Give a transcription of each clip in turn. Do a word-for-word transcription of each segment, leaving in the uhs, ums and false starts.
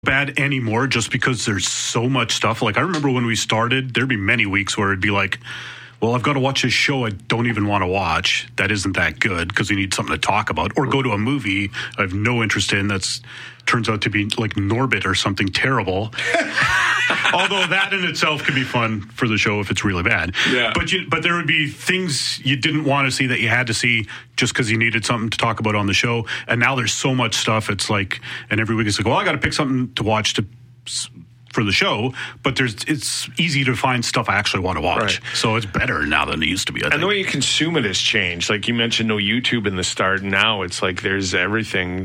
bad anymore just because there's so much stuff. Like, I remember when we started, there'd be many weeks where it'd be like, well, I've got to watch this show I don't even want to watch that isn't that good because we need something to talk about, or go to a movie I have no interest in that's turns out to be like Norbit or something terrible. Although that in itself could be fun for the show if it's really bad. Yeah. But you, but there would be things you didn't want to see that you had to see just because you needed something to talk about on the show. And now there's so much stuff. It's like, and every week it's like, well, I got to pick something to watch to for the show. But there's it's easy to find stuff I actually want to watch. Right. So it's better now than it used to be. I and think. the way you consume it has changed. Like you mentioned, no YouTube in the start. Now it's like there's everything.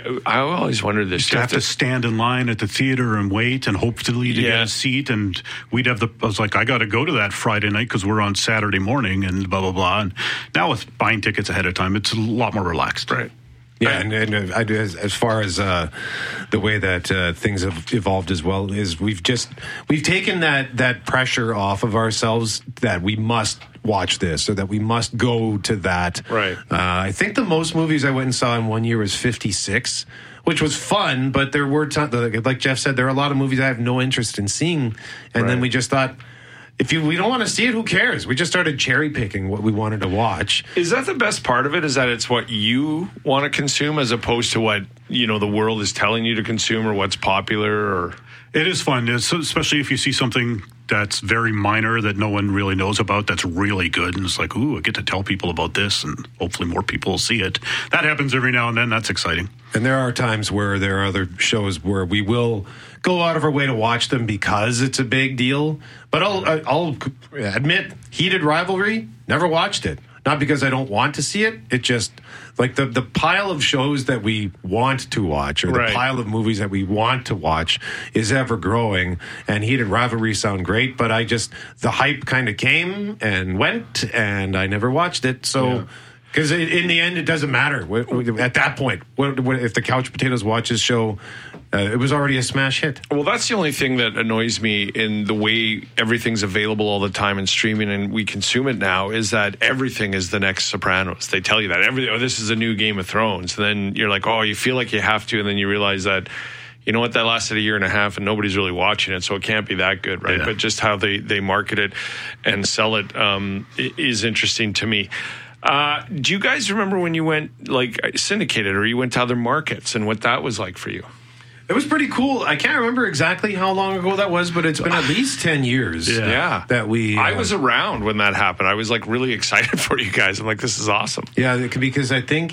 I always wondered this. You have, have to, to stand in line at the theater and wait and hopefully to yeah. get a seat. And we'd have the, I was like, I got to go to that Friday night because we're on Saturday morning and blah, blah, blah. And now with buying tickets ahead of time, it's a lot more relaxed. Right. Yeah, and, and I do, as, as far as uh, the way that uh, things have evolved as well, is we've just we've taken that that pressure off of ourselves that we must watch this or that we must go to that. Right. Uh, I think the most movies I went and saw in one year was fifty-six, which was fun, but there were times, like Jeff said, there are a lot of movies I have no interest in seeing, and right. then we just thought, if you we don't want to see it, who cares? We just started cherry picking what we wanted to watch. Is that the best part of it? Is that it's what you want to consume as opposed to what, you know, the world is telling you to consume or what's popular? Or it is fun, it's, especially if you see something that's very minor that no one really knows about that's really good, and it's like, ooh, I get to tell people about this, and hopefully more people will see it. That happens every now and then. That's exciting. And there are times where there are other shows where we will go out of our way to watch them because it's a big deal. But I'll, I'll admit, Heated Rivalry, never watched it. Not because I don't want to see it. It just, like the, the pile of shows that we want to watch or right. the pile of movies that we want to watch is ever growing. And Heated Rivalry sound great, but I just, the hype kind of came and went and I never watched it. So... Yeah. Because in the end, it doesn't matter. At that point, if the Couch Potatoes watches show, uh, it was already a smash hit. Well, that's the only thing that annoys me in the way everything's available all the time in streaming and we consume it now is that everything is the next Sopranos. They tell you that. Every, oh, this is a new Game of Thrones. And then you're like, oh, you feel like you have to. And then you realize that, you know what, that lasted a year and a half and nobody's really watching it, so it can't be that good, right? Yeah. But just how they, they market it and sell it um, is interesting to me. Uh, do you guys remember when you went like syndicated or you went to other markets and what that was like for you? It was pretty cool. I can't remember exactly how long ago that was, but it's been at least ten years. Yeah. yeah. That we. Uh, I was around when that happened. I was like really excited for you guys. I'm like, this is awesome. Yeah, because I think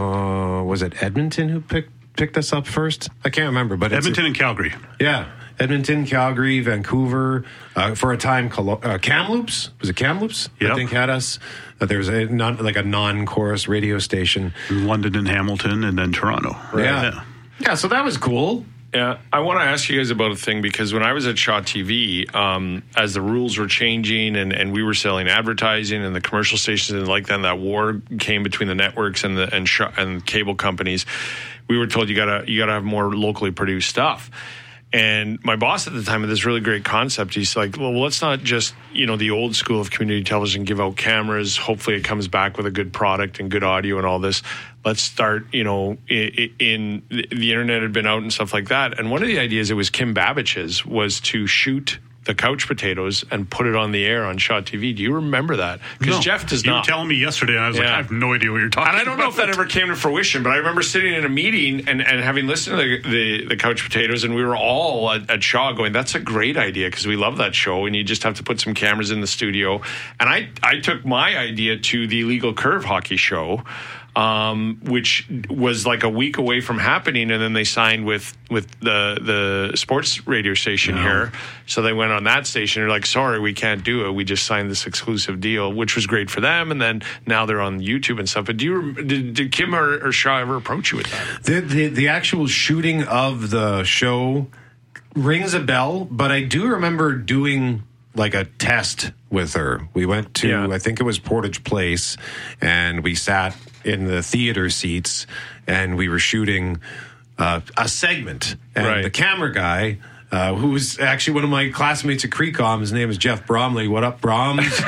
uh, was it Edmonton who picked picked us up first? I can't remember, but Edmonton it's, and Calgary. Yeah. Edmonton, Calgary, Vancouver, uh, for a time, uh, Kamloops. Was it Kamloops? Yep. I think had us. Uh, there was a non, like a non-chorus radio station. London and Hamilton, and then Toronto. Right. Yeah. yeah, yeah. So that was cool. Yeah, I want to ask you guys about a thing because when I was at Shaw T V, um, as the rules were changing and, and we were selling advertising and the commercial stations and like then that war came between the networks and the and, sh- and cable companies, we were told you gotta you gotta have more locally produced stuff. And my boss at the time had this really great concept. He's like, well, let's not just, you know, the old school of community television, give out cameras. Hopefully it comes back with a good product and good audio and all this. Let's start, you know, in, in the internet had been out and stuff like that. And one of the ideas, it was Kim Babbich's, was to shoot the Couch Potatoes and put it on the air on Shaw T V. Do you remember that? Because no. Jeff does you not. You were telling me yesterday, and I was yeah. like, I have no idea what you're talking about. And I don't about. know if that ever came to fruition, but I remember sitting in a meeting and, and having listened to the, the, the Couch Potatoes, and we were all at, at Shaw going, that's a great idea, because we love that show, and you just have to put some cameras in the studio. And I, I took my idea to the Legal Curve hockey show, Um, which was like a week away from happening, and then they signed with with the the sports radio station no. here. So they went on that station. They're like, sorry, we can't do it. We just signed this exclusive deal, which was great for them. And then now they're on YouTube and stuff. But do you did, did Kim or, or Shaw ever approach you with that? The, the the actual shooting of the show rings a bell, but I do remember doing like a test with her. We went to, yeah. I think it was Portage Place, and we sat in the theater seats, and we were shooting uh, a segment. And right. the camera guy, uh, who was actually one of my classmates at Crecom, his name is Jeff Bromley. What up, Broms?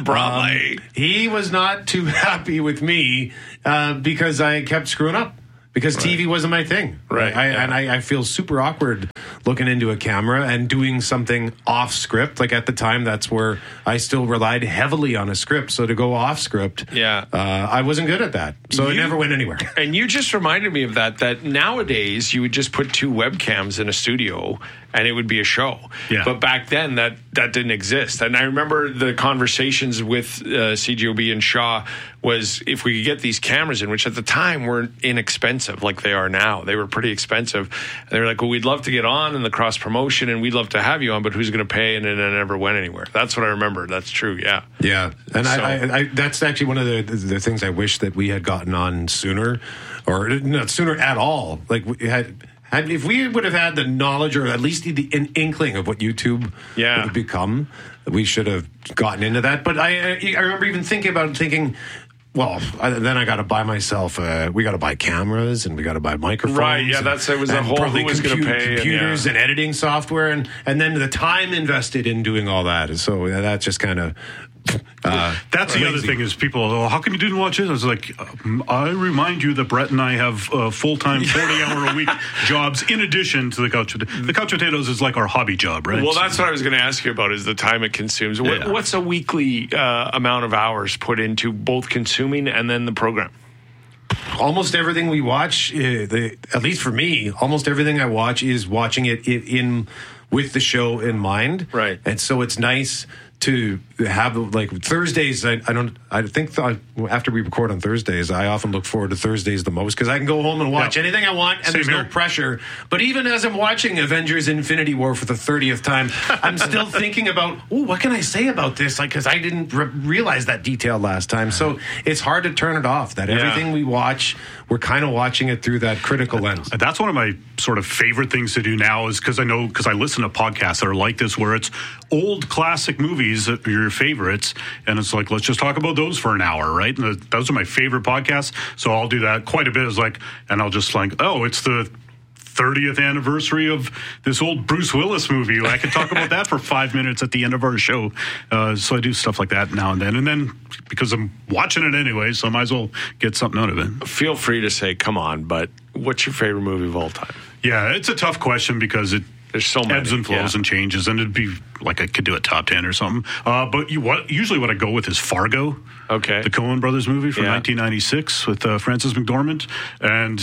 Bromley. Um, he was not too happy with me uh, because I kept screwing up. because right. T V wasn't my thing. Right. I, yeah. And I, I feel super awkward looking into a camera and doing something off script. Like at the time, that's where I still relied heavily on a script. So to go off script, yeah, uh, I wasn't good at that. So you, it never went anywhere. And you just reminded me of that, that nowadays you would just put two webcams in a studio and it would be a show. Yeah. But back then that, that didn't exist. And I remember the conversations with uh, C G O B and Shaw was if we could get these cameras in, which at the time weren't inexpensive like they are now. They were pretty expensive. And they were like, well, we'd love to get on in the cross promotion and we'd love to have you on, but who's going to pay? And then it never went anywhere. That's what I remember. That's true. Yeah. Yeah. And so, I, I, I, that's actually one of the, the things I wish that we had gotten on sooner, or not sooner at all. Like we had, had if we would have had the knowledge or at least the an inkling of what YouTube yeah. would become, we should have gotten into that. But I, I remember even thinking about it, thinking, well, I, then I got to buy myself. Uh, we got to buy cameras and we got to buy microphones. Right? Yeah, and, that's it. Was a whole who was going to pay computers and, yeah. and editing software, and and then the time invested in doing all that. So yeah, that just kind of. Uh, That's the other thing is people, oh, how come you didn't watch it? I was like, um, I remind you that Brett and I have uh, full-time forty-hour-a-week jobs in addition to the Couch Potatoes. The Couch Potatoes is like our hobby job, right? Well, that's what I was going to ask you about is the time it consumes. What, yeah. What's a weekly uh, amount of hours put into both consuming and then the program? Almost everything we watch, uh, the, at least for me, almost everything I watch is watching it in, in with the show in mind. Right. And so it's nice to have, like, Thursdays. I, I don't. I think th- after we record on Thursdays, I often look forward to Thursdays the most because I can go home and watch yeah. anything I want, and Same there's here. no pressure. But even as I'm watching Avengers: Infinity War for the thirtieth time, I'm still thinking about, oh, what can I say about this? Like, because I didn't re- realize that detail last time. So it's hard to turn it off. That everything yeah. we watch, we're kind of watching it through that critical lens. That's one of my sort of favorite things to do now is because I know, because I listen to podcasts that are like this where it's old classic movies that are your favorites, and it's like, let's just talk about those for an hour, right? And the, those are my favorite podcasts, so I'll do that quite a bit. Is like, and I'll just like, oh, it's the thirtieth anniversary of this old Bruce Willis movie. I could talk about that for five minutes at the end of our show. Uh, so I do stuff like that now and then. And then because I'm watching it anyway, so I might as well get something out of it. Feel free to say, come on, but what's your favorite movie of all time? Yeah, it's a tough question because it There's so many. ebbs and flows yeah. and changes, and it'd be like I could do a top ten or something. Uh, but you, what usually what I go with is Fargo, okay, the Coen Brothers movie from yeah. nineteen ninety-six with uh, Frances McDormand, and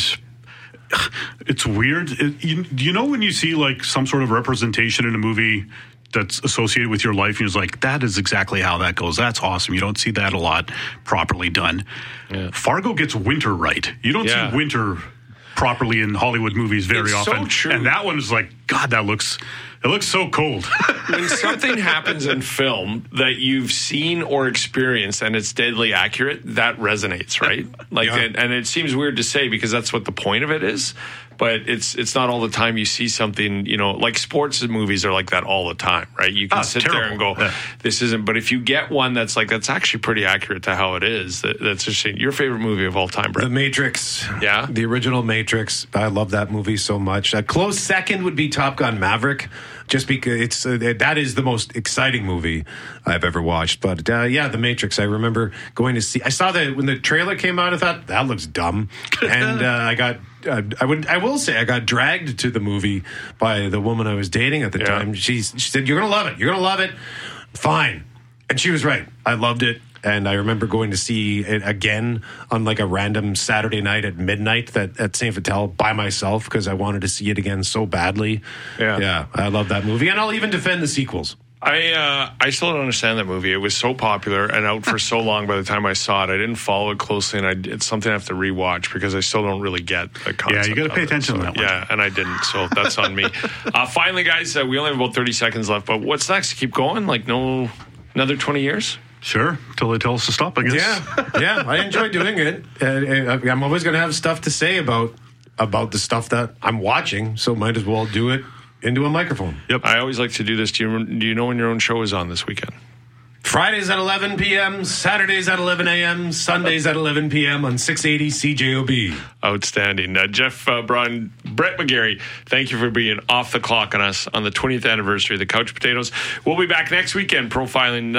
it's weird. It, you, you know when you see like some sort of representation in a movie that's associated with your life, and you're like, that is exactly how that goes. That's awesome. You don't see that a lot properly done. Yeah. Fargo gets winter right. You don't yeah. see winter properly in Hollywood movies very it's often. So true. And that one is like, God, that looks it looks so cold. When something happens in film that you've seen or experienced and it's deadly accurate, that resonates, right? Like, yeah. and, and it seems weird to say because that's what the point of it is. But it's it's not all the time you see something, you know, like sports movies are like that all the time, right? You can oh, sit terrible. there and go, yeah. this isn't. But if you get one that's like, that's actually pretty accurate to how it is, that, that's interesting. Your favorite movie of all time, Brett? The Matrix. Yeah? The original Matrix. I love that movie so much. A close second would be Top Gun Maverick, just because it's uh, that is the most exciting movie I've ever watched. But uh, yeah, The Matrix. I remember going to see. I saw that when the trailer came out. I thought that looks dumb, and uh, I got. Uh, I would. I will say I got dragged to the movie by the woman I was dating at the yeah. time. She she said, "You're gonna love it. You're gonna love it." Fine, and she was right. I loved it. And I remember going to see it again on like a random Saturday night at midnight that at Saint Vital by myself because I wanted to see it again so badly. Yeah. Yeah, I love that movie. And I'll even defend the sequels. I uh, I still don't understand that movie. It was so popular and out for so long. By the time I saw it, I didn't follow it closely, and I, it's something I have to rewatch because I still don't really get the concept. Yeah, you got to pay of it. attention So, to that one. Yeah, and I didn't, so that's on me. Uh, finally, guys, uh, we only have about thirty seconds left. But what's next? Keep going? Like no another twenty years? Sure, till they tell us to stop, I guess. Yeah, yeah, I enjoy doing it. Uh, I'm always going to have stuff to say about about the stuff that I'm watching, so might as well do it into a microphone. Yep. I always like to do this. Do you do you know when your own show is on this weekend? Fridays at eleven p.m., Saturdays at eleven a.m., Sundays at eleven p.m. on six eighty C J O B. Outstanding. Uh, Jeff uh, Braun, Brett McGarry, thank you for being off the clock on us on the twentieth anniversary of the Couch Potatoes. We'll be back next weekend profiling another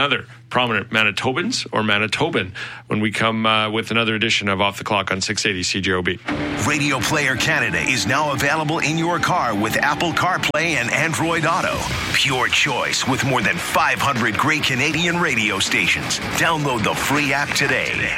prominent Manitobans or Manitoban when we come uh, with another edition of Off the Clock on six eighty C J O B. Radio Player Canada is now available in your car with Apple CarPlay and Android Auto. Pure choice with more than five hundred great Canadian radio stations. Download the free app today.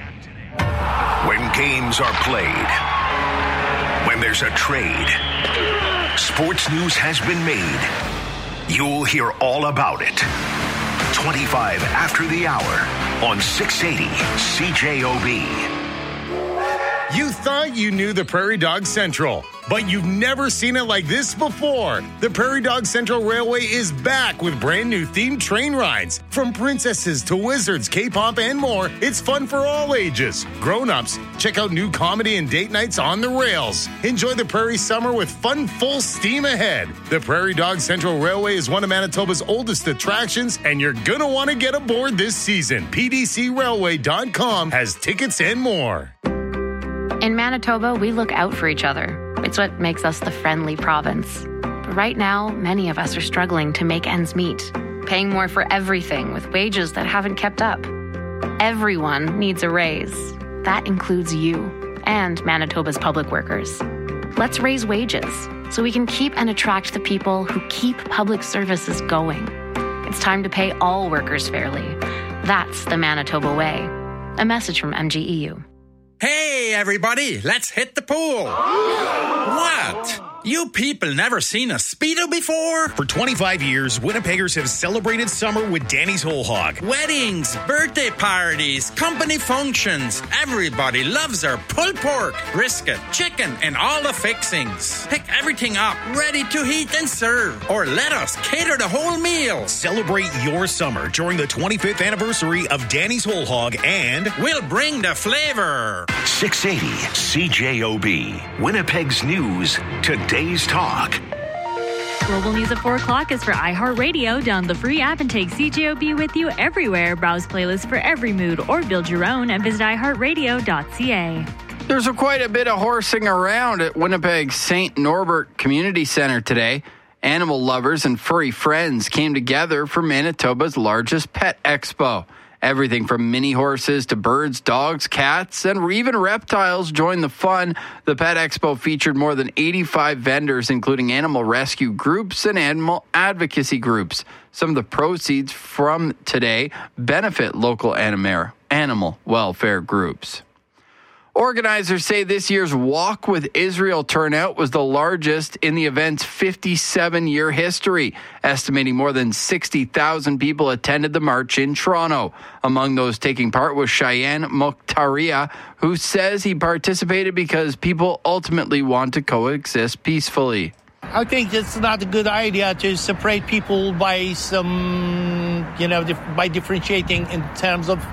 When games are played, when there's a trade, sports news has been made. You'll hear all about it. twenty-five after the hour on six eighty C J O B. You thought you knew the Prairie Dog Central, but you've never seen it like this before. The Prairie Dog Central Railway is back with brand new themed train rides. From princesses to wizards, K-pop, and more, it's fun for all ages. Grown-ups, check out new comedy and date nights on the rails. Enjoy the Prairie summer with fun full steam ahead. The Prairie Dog Central Railway is one of Manitoba's oldest attractions, and you're gonna want to get aboard this season. P D C railway dot com has tickets and more. In Manitoba, we look out for each other. It's what makes us the friendly province. But right now, many of us are struggling to make ends meet, paying more for everything with wages that haven't kept up. Everyone needs a raise. That includes you and Manitoba's public workers. Let's raise wages so we can keep and attract the people who keep public services going. It's time to pay all workers fairly. That's the Manitoba way. A message from M G E U. Hey, everybody, let's hit the pool. What? You people never seen a Speedo before? For twenty-five years, Winnipeggers have celebrated summer with Danny's Whole Hog. Weddings, birthday parties, company functions. Everybody loves our pulled pork, brisket, chicken, and all the fixings. Pick everything up, ready to heat and serve. Or let us cater the whole meal. Celebrate your summer during the twenty-fifth anniversary of Danny's Whole Hog, and we'll bring the flavor. six eighty C J O B, Winnipeg's news, today's talk. Global News at four o'clock is for iHeartRadio. Download the free app and take C J O B with you everywhere. Browse playlists for every mood or build your own and visit i heart radio dot c a. There's a quite a bit of horsing around at Winnipeg's Saint Norbert Community Centre today. Animal lovers and furry friends came together for Manitoba's largest pet expo. Everything from mini horses to birds, dogs, cats, and even reptiles joined the fun. The Pet Expo featured more than eighty-five vendors, including animal rescue groups and animal advocacy groups. Some of the proceeds from today benefit local animal welfare groups. Organizers say this year's Walk with Israel turnout was the largest in the event's fifty-seven-year history, estimating more than sixty thousand people attended the march in Toronto. Among those taking part was Cheyenne Mokhtaria, who says he participated because people ultimately want to coexist peacefully. I think it's not a good idea to separate people by some, you know, dif- by differentiating in terms of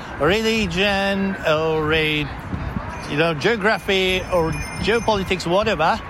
religion or a you know, geography or geopolitics, whatever.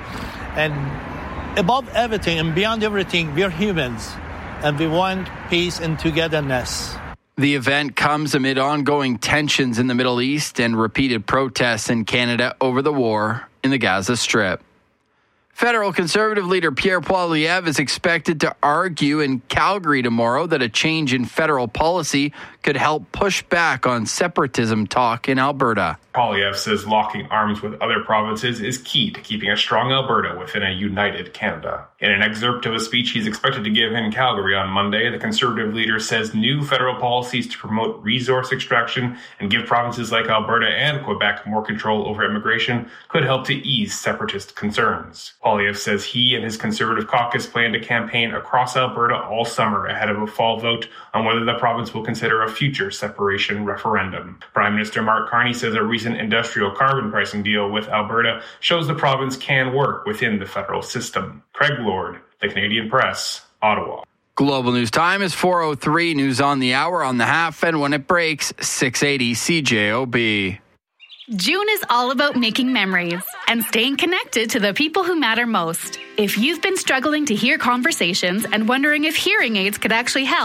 And above everything and beyond everything, we're humans and we want peace and togetherness. The event comes amid ongoing tensions in the Middle East and repeated protests in Canada over the war in the Gaza Strip. Federal Conservative leader Pierre Poilievre is expected to argue in Calgary tomorrow that a change in federal policy could help push back on separatism talk in Alberta. Poilievre says locking arms with other provinces is key to keeping a strong Alberta within a united Canada. In an excerpt of a speech he's expected to give in Calgary on Monday, the Conservative leader says new federal policies to promote resource extraction and give provinces like Alberta and Quebec more control over immigration could help to ease separatist concerns. Poilievre says he and his Conservative caucus plan to campaign across Alberta all summer ahead of a fall vote on whether the province will consider a future separation referendum. Prime Minister Mark Carney says a recent industrial carbon pricing deal with Alberta shows the province can work within the federal system. Craig Lord, The Canadian Press, Ottawa. Global News Time is four oh three. News on the hour, on the half, and when it breaks, six eighty C J O B. June is all about making memories and staying connected to the people who matter most. If you've been struggling to hear conversations and wondering if hearing aids could actually help,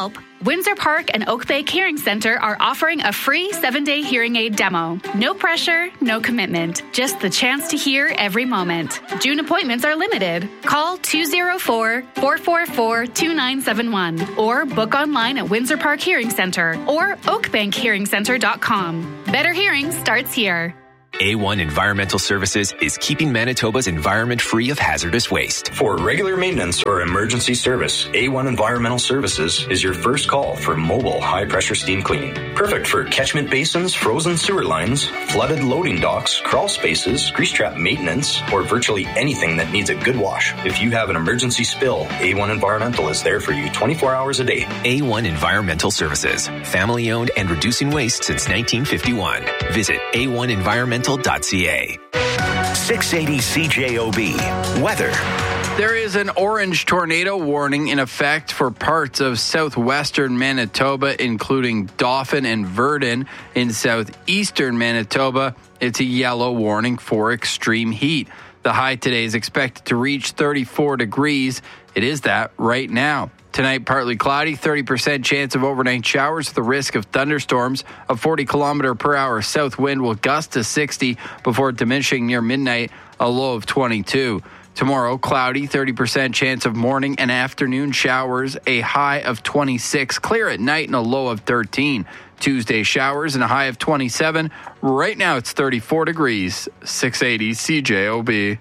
Windsor Park and Oak Bay Hearing Center are offering a free seven-day hearing aid demo. No pressure, no commitment, just the chance to hear every moment. June appointments are limited. Call two oh four, four four four, two nine seven one or book online at Windsor Park Hearing Center or oak bank hearing center dot com. Better hearing starts here. A one Environmental Services is keeping Manitoba's environment free of hazardous waste. For regular maintenance or emergency service, A one Environmental Services is your first call for mobile high-pressure steam cleaning. Perfect for catchment basins, frozen sewer lines, flooded loading docks, crawl spaces, grease trap maintenance, or virtually anything that needs a good wash. If you have an emergency spill, A one Environmental is there for you twenty-four hours a day. A one Environmental Services, family-owned and reducing waste since nineteen fifty-one. Visit a one environmental dot c a. six eighty C J O B. Weather. There is an orange tornado warning in effect for parts of southwestern Manitoba, including Dauphin and Verdun. In southeastern Manitoba, it's a yellow warning for extreme heat. The high today is expected to reach thirty-four degrees. It is that right now. Tonight, partly cloudy, thirty percent chance of overnight showers with the risk of thunderstorms. A forty kilometer per hour south wind will gust to sixty before diminishing near midnight, a low of twenty-two. Tomorrow, cloudy, thirty percent chance of morning and afternoon showers, a high of twenty-six. Clear at night and a low of thirteen. Tuesday, showers and a high of twenty-seven. Right now, it's thirty-four degrees. six eighty C J O B.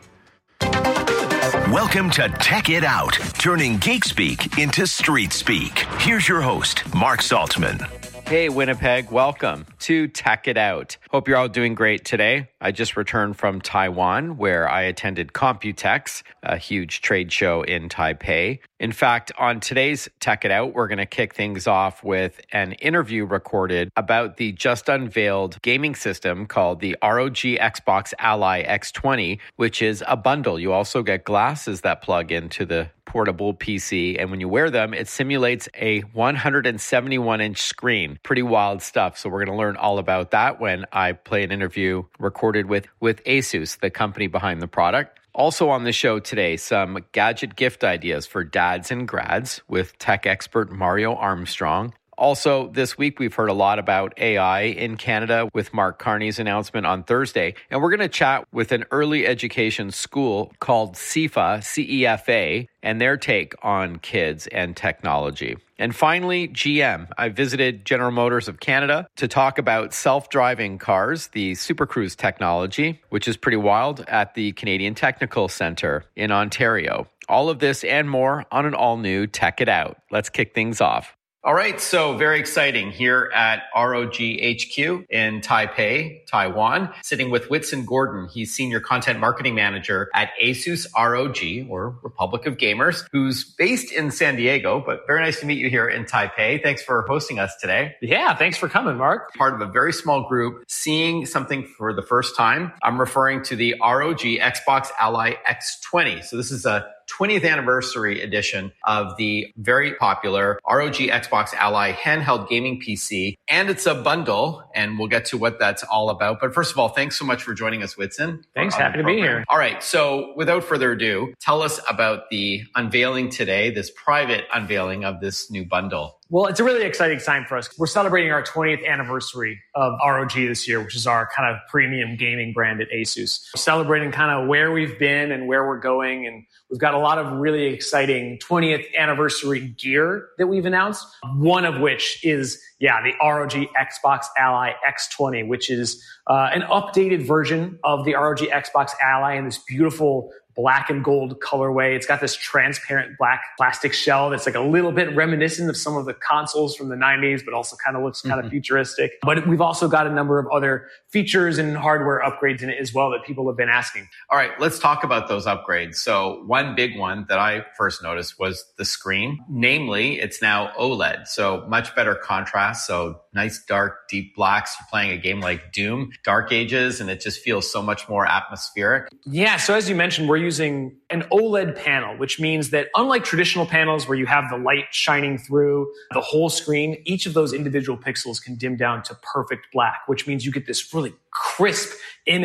Welcome to Tech It Out, turning geek speak into street speak. Here's your host, Mark Saltzman. Hey, Winnipeg, welcome to Tech It Out. Hope you're all doing great today. I just returned from Taiwan, where I attended Computex, a huge trade show in Taipei. In fact, on today's Tech It Out, we're going to kick things off with an interview recorded about the just unveiled gaming system called the R O G Xbox Ally X twenty, which is a bundle. You also get glasses that plug into the portable P C, and when you wear them, it simulates a one hundred seventy-one inch screen. Pretty wild stuff. So we're going to learn all about that when I play an interview recorded with, with Asus, the company behind the product. Also on the show today, some gadget gift ideas for dads and grads with tech expert Mario Armstrong. Also, this week, we've heard a lot about A I in Canada with Mark Carney's announcement on Thursday. And we're going to chat with an early education school called C E F A, C E F A, and their take on kids and technology. And finally, G M. I visited General Motors of Canada to talk about self-driving cars, the Super Cruise technology, which is pretty wild, at the Canadian Technical Centre in Ontario. All of this and more on an all-new Tech It Out. Let's kick things off. All right, so very exciting here at R O G H Q in Taipei, Taiwan, sitting with Whitson Gordon. He's Senior Content Marketing Manager at Asus R O G, or Republic of Gamers, who's based in San Diego, but very nice to meet you here in Taipei. Thanks for hosting us today. Yeah, thanks for coming, Mark. Part of a very small group, seeing something for the first time. I'm referring to the R O G Xbox Ally X twenty. So this is a twentieth anniversary edition of the very popular R O G Xbox Ally handheld gaming P C. And it's a bundle, and we'll get to what that's all about. But first of all, thanks so much for joining us, Whitson. Thanks, happy to be here. All right, so without further ado, tell us about the unveiling today, this private unveiling of this new bundle. Well, it's a really exciting time for us. We're celebrating our twentieth anniversary of R O G this year, which is our kind of premium gaming brand at Asus. We're celebrating kind of where we've been and where we're going. And we've got a lot of really exciting twentieth anniversary gear that we've announced. One of which is, yeah, the R O G Xbox Ally X twenty, which is uh, an updated version of the R O G Xbox Ally in this beautiful black and gold colorway. It's got this transparent black plastic shell that's like a little bit reminiscent of some of the consoles from the nineties, but also kind of looks kind of mm-hmm. futuristic. But we've also got a number of other features and hardware upgrades in it as well that people have been asking. All right, let's talk about those upgrades. So one big one that I first noticed was the screen. Namely, it's now OLED, so much better contrast. So nice, dark, deep blacks. You're playing a game like Doom, Dark Ages, and it just feels so much more atmospheric. Yeah, so as you mentioned, we're using an OLED panel, which means that unlike traditional panels where you have the light shining through the whole screen, each of those individual pixels can dim down to perfect black, which means you get this really crisp image that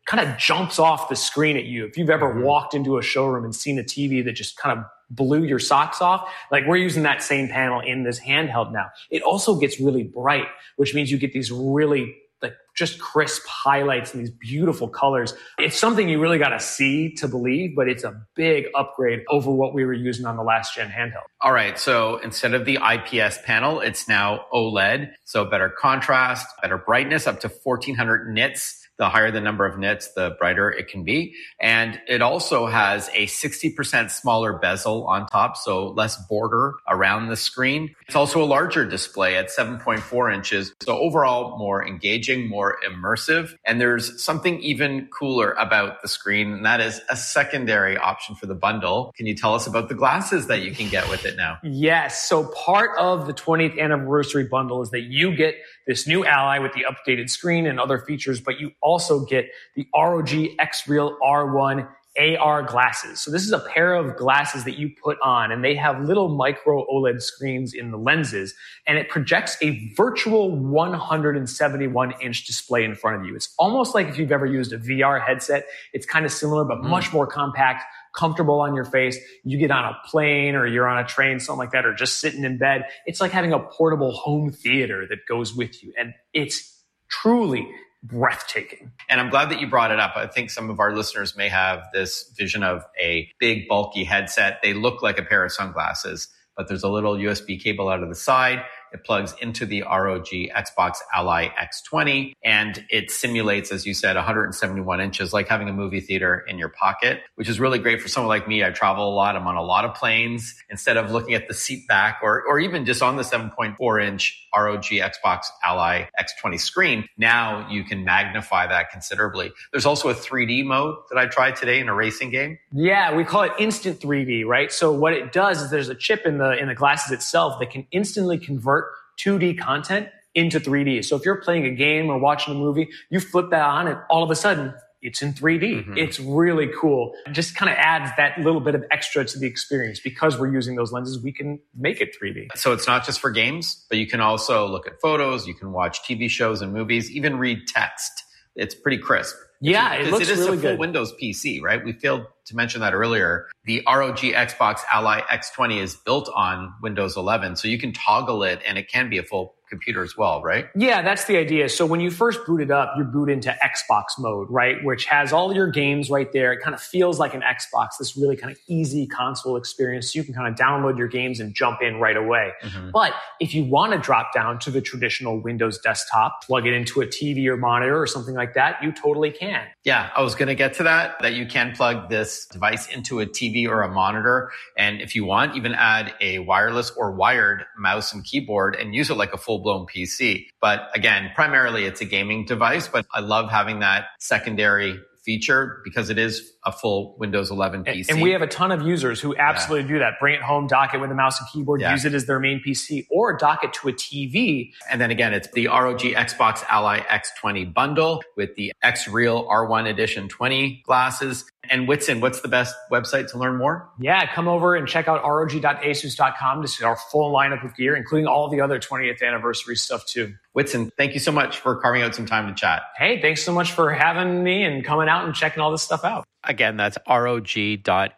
kind of jumps off the screen at you. If you've ever mm-hmm. walked into a showroom and seen a T V that just kind of blew your socks off, like we're using that same panel in this handheld now. It also gets really bright, which means you get these really like just crisp highlights and these beautiful colors. It's something you really got to see to believe, but it's a big upgrade over what we were using on the last gen handheld. All right. So instead of the I P S panel, it's now OLED. So better contrast, better brightness, up to fourteen hundred nits. The higher the number of nits, the brighter it can be. And it also has a sixty percent smaller bezel on top, so less border around the screen. It's also a larger display at seven point four inches. So overall, more engaging, more immersive. And there's something even cooler about the screen, and that is a secondary option for the bundle. Can you tell us about the glasses that you can get with it now? Yes. So part of the twentieth anniversary bundle is that you get this new Ally with the updated screen and other features, but you also get the R O G X-Real R one A R glasses. So this is a pair of glasses that you put on, and they have little micro OLED screens in the lenses, and it projects a virtual one hundred seventy-one inch display in front of you. It's almost like if you've ever used a V R headset. It's kind of similar, but mm. much more compact, comfortable on your face. You get on a plane or you're on a train, something like that, or just sitting in bed. It's like having a portable home theater that goes with you. And it's truly breathtaking. And I'm glad that you brought it up. I think some of our listeners may have this vision of a big, bulky headset. They look like a pair of sunglasses, but there's a little U S B cable out of the side. It plugs into the R O G Xbox Ally X twenty, and it simulates, as you said, one hundred seventy-one inches, like having a movie theater in your pocket, which is really great for someone like me. I travel a lot. I'm on a lot of planes. Instead of looking at the seat back or, or even just on the seven point four inch R O G Xbox Ally X twenty screen, now you can magnify that considerably. There's also a three D mode that I tried today in a racing game. Yeah, we call it instant three D, right? So what it does is there's a chip in the in the glasses itself that can instantly convert two D content into three D. So if you're playing a game or watching a movie, you flip that on and all of a sudden it's in three D. Mm-hmm. It's really cool. It just kind of adds that little bit of extra to the experience. Because we're using those lenses, we can make it three D. So it's not just for games, but you can also look at photos, you can watch T V shows and movies, even read text. It's pretty crisp. Yeah, it looks it is really a full good. Windows P C, right? We failed to mention that earlier. The R O G Xbox Ally X twenty is built on Windows eleven, so you can toggle it and it can be a full computer as well, right? Yeah, that's the idea. So when you first boot it up, you boot into Xbox mode, right? Which has all your games right there. It kind of feels like an Xbox, this really kind of easy console experience. So you can kind of download your games and jump in right away. Mm-hmm. But if you want to drop down to the traditional Windows desktop, plug it into a T V or monitor or something like that, you totally can. Yeah, I was going to get to that, that you can plug this device into a T V or a monitor. And if you want, even add a wireless or wired mouse and keyboard and use it like a full-blown P C. But again, primarily it's a gaming device, but I love having that secondary feature because it is a full Windows eleven P C. And we have a ton of users who absolutely yeah. do that. Bring it home, dock it with a mouse and keyboard, yeah. use it as their main P C, or dock it to a T V. And then again, it's the R O G Xbox Ally X twenty bundle with the X-Real R one Edition twenty glasses. And Whitson, what's the best website to learn more? Yeah, come over and check out R O G dot asus dot com to see our full lineup of gear, including all the other twentieth anniversary stuff too. Whitson, thank you so much for carving out some time to chat. Hey, thanks so much for having me and coming out and checking all this stuff out. Again, that's R O G dot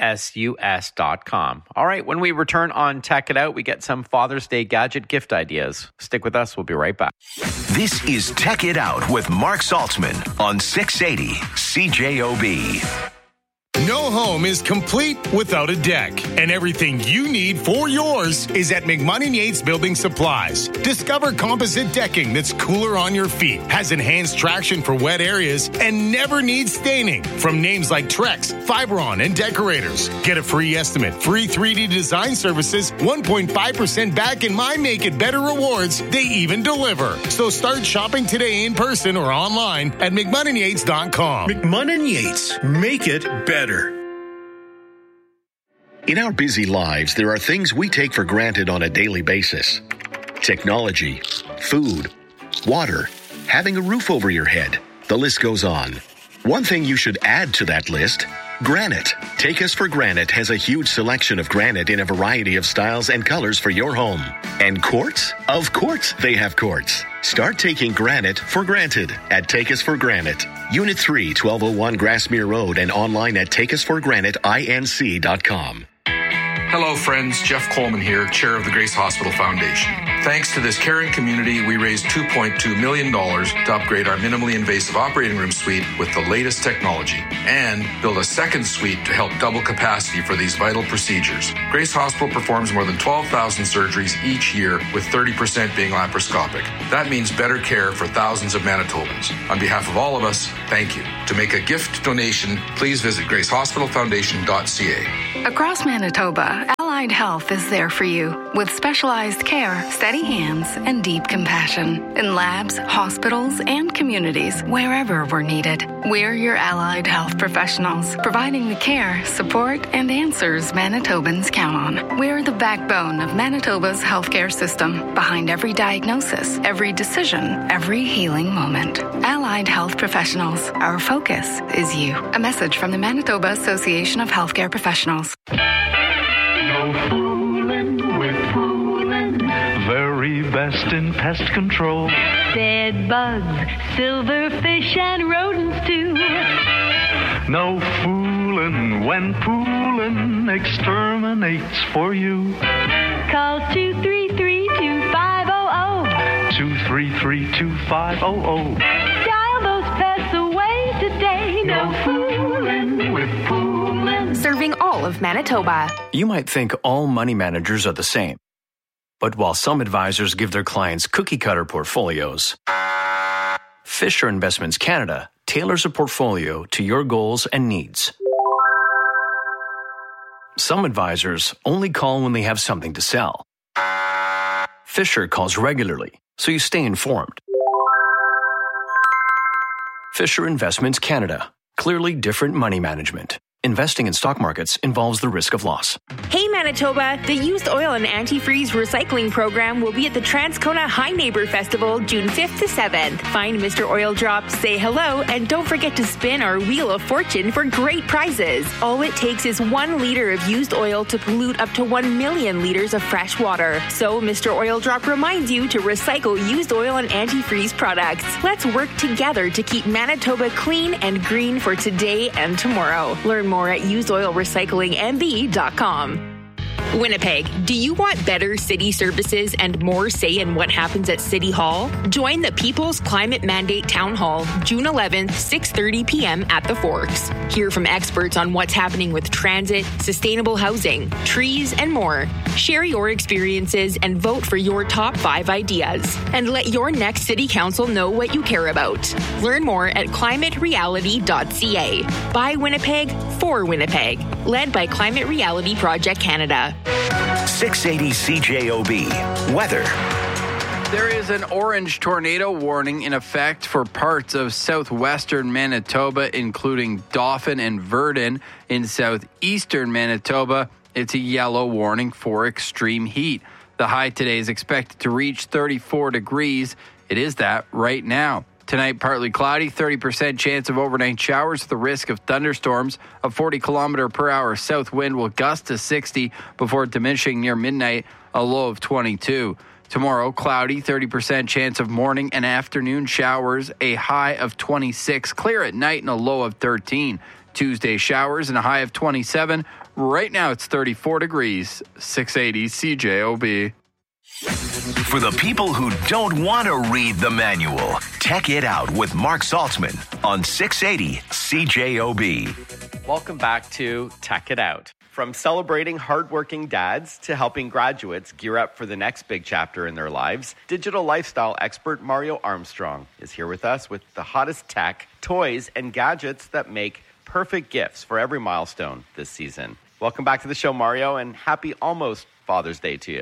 asus dot com. All right, when we return on Tech It Out, we get some Father's Day gadget gift ideas. Stick with us. We'll be right back. This is Tech It Out with Mark Saltzman on six eighty C J O B. No home is complete without a deck, and everything you need for yours is at McMunn and Yates Building Supplies. Discover composite decking that's cooler on your feet, has enhanced traction for wet areas, and never needs staining. From names like Trex, Fibron, and Decorators. Get a free estimate, free three D design services, one point five percent back in My Make It Better rewards. They even deliver. So start shopping today in person or online at McMunn and Yates dot com. McMunn and Yates, make it better. In our busy lives, there are things we take for granted on a daily basis. Technology, food, water, having a roof over your head. The list goes on. One thing you should add to that list Granite. Take Us for Granite has a huge selection of granite in a variety of styles and colors for your home. And quartz? Of course they have quartz. Start taking granite for granted at Take Us for Granite. Unit three, twelve oh one Grassmere Road, and online at take us for granite inc dot com. Hello, friends. Jeff Coleman here, chair of the Grace Hospital Foundation. Thanks to this caring community, we raised two point two million dollars to upgrade our minimally invasive operating room suite with the latest technology and build a second suite to help double capacity for these vital procedures. Grace Hospital performs more than twelve thousand surgeries each year, with thirty percent being laparoscopic. That means better care for thousands of Manitobans. On behalf of all of us, thank you. To make a gift donation, please visit grace hospital foundation dot c a. Across Manitoba, Allied Health is there for you with specialized care, steady hands, and deep compassion in labs, hospitals, and communities wherever we're needed. We're your Allied Health professionals, providing the care, support, and answers Manitobans count on. We're the backbone of Manitoba's healthcare system, behind every diagnosis, every decision, every healing moment. Allied Health professionals, our focus is you. A message from the Manitoba Association of Healthcare Professionals. No fooling with fooling, very best in pest control. Bed bugs, silverfish, and rodents too. No fooling when pooling exterminates for you. Call two three three, two five zero zero. two three three, two five zero zero. Dial those pests away today. No fooling with fooling. Serving all of Manitoba. You might think all money managers are the same. But while some advisors give their clients cookie-cutter portfolios, Fisher Investments Canada tailors a portfolio to your goals and needs. Some advisors only call when they have something to sell. Fisher calls regularly, so you stay informed. Fisher Investments Canada. Clearly different money management. Investing in stock markets involves the risk of loss. Hey Manitoba, the Used Oil and Antifreeze Recycling Program will be at the Transcona High Neighbor Festival June fifth to seventh. Find Mister Oil Drop, say hello, and don't forget to spin our Wheel of Fortune for great prizes. All it takes is one liter of used oil to pollute up to one million liters of fresh water. So Mister Oil Drop reminds you to recycle used oil and antifreeze products. Let's work together to keep Manitoba clean and green for today and tomorrow. Learn more at used oil recycling m b dot com. Winnipeg, do you want better city services and more say in what happens at City Hall? Join the People's Climate Mandate Town Hall, June eleventh, six thirty p.m. at the Forks. Hear from experts on what's happening with transit, sustainable housing, trees, and more. Share your experiences and vote for your top five ideas. And let your next City Council know what you care about. Learn more at climate reality dot c a. By Winnipeg, for Winnipeg. Led by Climate Reality Project Canada. six eighty C J O B. Weather. There is an orange tornado warning in effect for parts of southwestern Manitoba, including Dauphin and Verdun. In southeastern Manitoba, it's a yellow warning for extreme heat. The high today is expected to reach thirty-four degrees. It is that right now. Tonight, partly cloudy, thirty percent chance of overnight showers with the risk of thunderstorms. A forty kilometer per hour south wind will gust to sixty before diminishing near midnight, a low of twenty-two. Tomorrow, cloudy, thirty percent chance of morning and afternoon showers, a high of twenty-six. Clear at night and a low of thirteen. Tuesday, showers and a high of twenty-seven. Right now, it's thirty-four degrees. six eighty C J O B. For the people who don't want to read the manual, Tech It Out with Mark Saltzman on six eighty C J O B. Welcome back to Tech It Out. From celebrating hardworking dads to helping graduates gear up for the next big chapter in their lives, digital lifestyle expert Mario Armstrong is here with us with the hottest tech, toys, and gadgets that make perfect gifts for every milestone this season. Welcome back to the show, Mario, and happy almost Father's Day to you.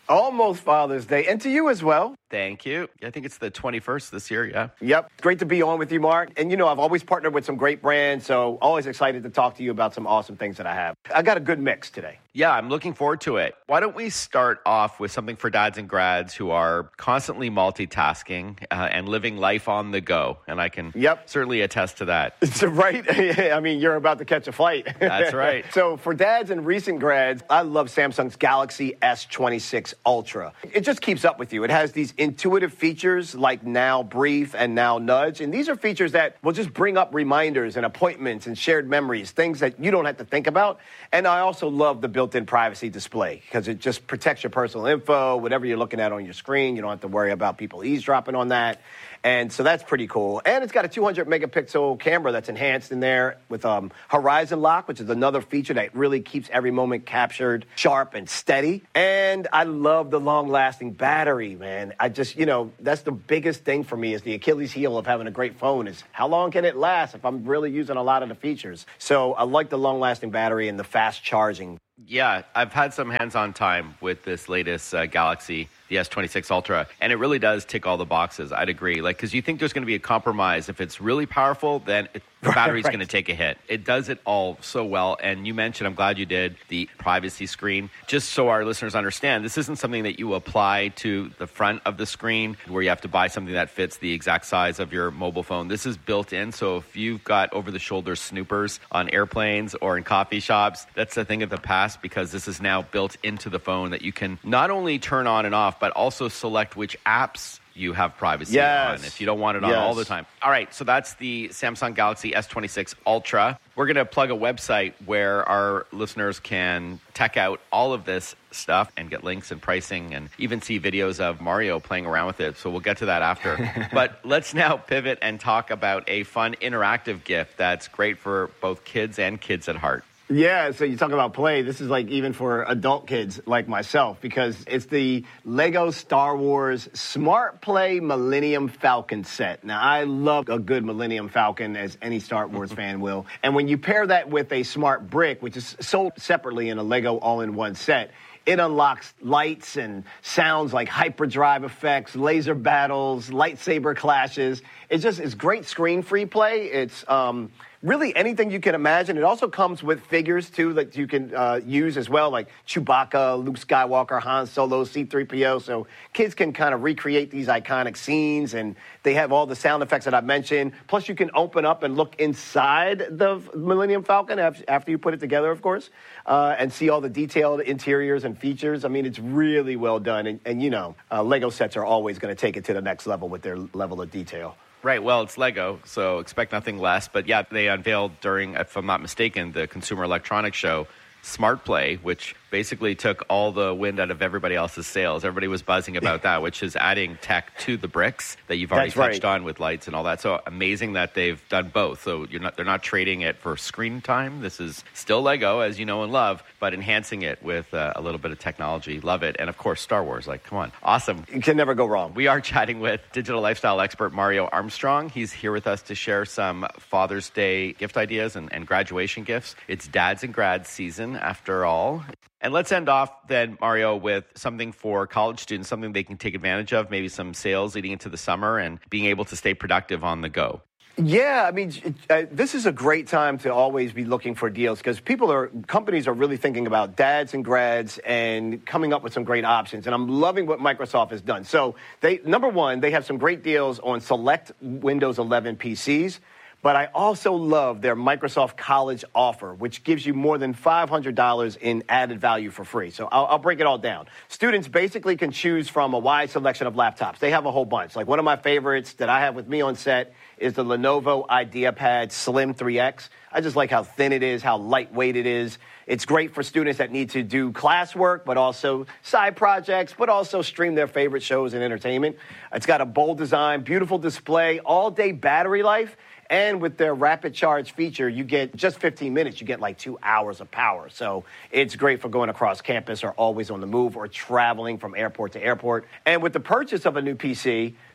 Almost Father's Day. And to you as well. Thank you. I think it's the twenty-first this year, yeah. Yep. Great to be on with you, Mark. And, you know, I've always partnered with some great brands, so always excited to talk to you about some awesome things that I have. I got a good mix today. Yeah, I'm looking forward to it. Why don't we start off with something for dads and grads who are constantly multitasking uh, and living life on the go? And I can yep. certainly attest to that. Right? I mean, you're about to catch a flight. That's right. So for dads and recent grads, I love Samsung's Galaxy S twenty-six Ultra. It just keeps up with you. It has these intuitive features like Now Brief and Now Nudge. And these are features that will just bring up reminders and appointments and shared memories, things that you don't have to think about. And I also love the built-in privacy display because it just protects your personal info, whatever you're looking at on your screen. You don't have to worry about people eavesdropping on that. And so that's pretty cool. And it's got a two hundred megapixel camera that's enhanced in there with um, Horizon Lock, which is another feature that really keeps every moment captured, sharp and steady. And I love the long-lasting battery, man. I just, you know, that's the biggest thing for me is the Achilles heel of having a great phone is how long can it last if I'm really using a lot of the features. So I like the long-lasting battery and the fast charging. Yeah, I've had some hands-on time with this latest uh, Galaxy, the S twenty-six Ultra, and it really does tick all the boxes. I'd agree. Like, because you think there's going to be a compromise. If it's really powerful, then it, the battery's right. going to take a hit. It does it all so well. And you mentioned, I'm glad you did, the privacy screen. Just so our listeners understand, this isn't something that you apply to the front of the screen where you have to buy something that fits the exact size of your mobile phone. This is built in. So if you've got over-the-shoulder snoopers on airplanes or in coffee shops, that's a thing of the past because this is now built into the phone that you can not only turn on and off, but also select which apps you have privacy yes. on if you don't want it on yes. all the time. All right, so that's the Samsung Galaxy S twenty-six Ultra. We're going to plug a website where our listeners can check out all of this stuff and get links and pricing and even see videos of Mario playing around with it. So we'll get to that after. But let's now pivot and talk about a fun interactive gift that's great for both kids and kids at heart. Yeah, so you talk about play. This is like even for adult kids like myself because it's the Lego Star Wars Smart Play Millennium Falcon set. Now, I love a good Millennium Falcon, as any Star Wars fan will. And when you pair that with a Smart Brick, which is sold separately in a Lego all-in-one set, it unlocks lights and sounds like hyperdrive effects, laser battles, lightsaber clashes. It just is great screen-free play. It's um, really anything you can imagine. It also comes with figures, too, that you can uh, use as well, like Chewbacca, Luke Skywalker, Han Solo, C three P O. So kids can kind of recreate these iconic scenes, and they have all the sound effects that I mentioned. Plus, you can open up and look inside the Millennium Falcon after you put it together, of course, uh, and see all the detailed interiors and features. I mean, it's really well done. And, and you know, uh, Lego sets are always going to take it to the next level with their level of detail. Right. Well, it's Lego, so expect nothing less. But yeah, they unveiled during, if I'm not mistaken, the Consumer Electronics Show, Smart Play, which basically took all the wind out of everybody else's sails. Everybody was buzzing about that, which is adding tech to the bricks that you've already That's touched right. on with lights and all that. So amazing that they've done both. So you're not they're not trading it for screen time. This is still Lego, as you know and love, but enhancing it with uh, a little bit of technology. Love it. And of course, Star Wars. Like, come on. Awesome. You can never go wrong. We are chatting with digital lifestyle expert Mario Armstrong. He's here with us to share some Father's Day gift ideas and, and graduation gifts. It's dads and grads season after all. And let's end off then, Mario, with something for college students, something they can take advantage of, maybe some sales leading into the summer and being able to stay productive on the go. Yeah, I mean, uh, this is a great time to always be looking for deals because people are, companies are really thinking about dads and grads and coming up with some great options. And I'm loving what Microsoft has done. So they, number one, they have some great deals on select Windows eleven P Cs. But I also love their Microsoft College offer, which gives you more than five hundred dollars in added value for free. So I'll, I'll break it all down. Students basically can choose from a wide selection of laptops. They have a whole bunch. Like one of my favorites that I have with me on set is the Lenovo IdeaPad Slim three X. I just like how thin it is, how lightweight it is. It's great for students that need to do classwork, but also side projects, but also stream their favorite shows and entertainment. It's got a bold design, beautiful display, all-day battery life. And with their rapid charge feature, you get just fifteen minutes. You get like two hours of power. So it's great for going across campus or always on the move or traveling from airport to airport. And with the purchase of a new P C,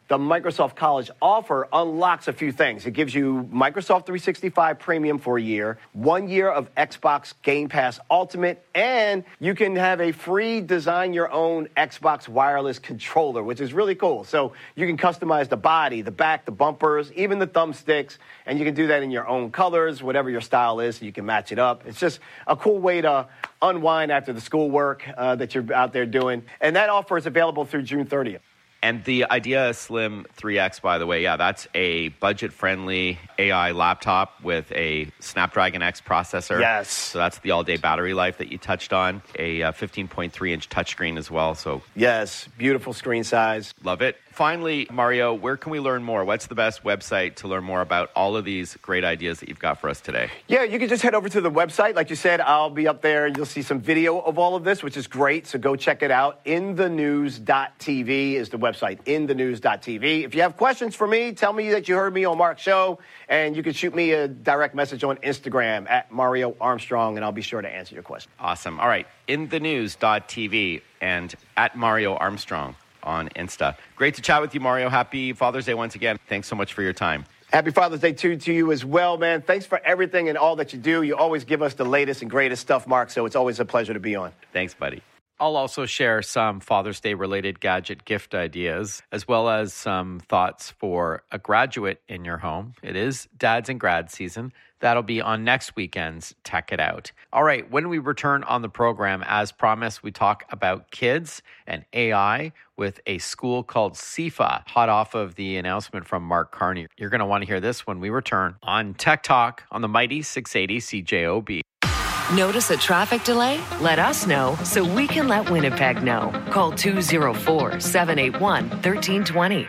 the Microsoft College offer unlocks a few things. It gives you Microsoft three sixty-five Premium for a year, one year of Xbox Game Pass Ultimate, and you can have a free design your own Xbox wireless controller, which is really cool. So you can customize the body, the back, the bumpers, even the thumbsticks, and you can do that in your own colors, whatever your style is, so you can match it up. It's just a cool way to unwind after the schoolwork uh, that you're out there doing. And that offer is available through June thirtieth. And the Idea Slim three X, by the way, yeah, that's a budget-friendly A I laptop with a Snapdragon X processor. Yes. So that's the all-day battery life that you touched on. A uh, fifteen point three inch touchscreen as well. So yes, beautiful screen size. Love it. Finally, Mario, where can we learn more? What's the best website to learn more about all of these great ideas that you've got for us today? Yeah, you can just head over to the website. Like you said, I'll be up there. You'll see some video of all of this, which is great. So go check it out. in the news dot t v is the website, in the news dot t v. If you have questions for me, tell me that you heard me on Mark's show, and you can shoot me a direct message on Instagram at Mario Armstrong, and I'll be sure to answer your question. Awesome. All right, in the news dot t v and at Mario Armstrong on Insta. Great to chat with you, Mario. Happy Father's Day once again. Thanks so much for your time. Happy Father's Day too to you as well, man. Thanks for everything and all that you do. You always give us the latest and greatest stuff, Mark, so it's always a pleasure to be on. Thanks, buddy. I'll also share some Father's Day related gadget gift ideas, as well as some thoughts for a graduate in your home. It is dads and grad season. That'll be on next weekend's Tech It Out. All right, when we return on the program, as promised, we talk about kids and A I with a school called C F A, hot off of the announcement from Mark Carney. You're going to want to hear this when we return on Tech Talk on the mighty six eighty C J O B. Notice a traffic delay? Let us know so we can let Winnipeg know. Call two oh four, seven eight one, one three two zero.